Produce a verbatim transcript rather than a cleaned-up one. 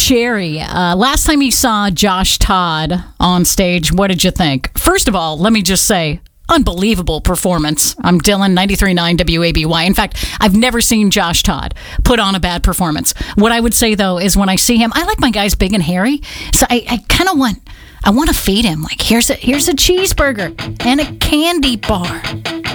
Sherry, uh, last time you saw Josh Todd on stage, what did you think? First of all, let me just say, unbelievable performance. I'm Dylan, ninety-three point nine W A B Y. In fact, I've never seen Josh Todd put on a bad performance. What I would say, though, is when I see him, I like my guys big and hairy, so I, I kind of want... I want to feed him. Like, here's a here's a cheeseburger and a candy bar.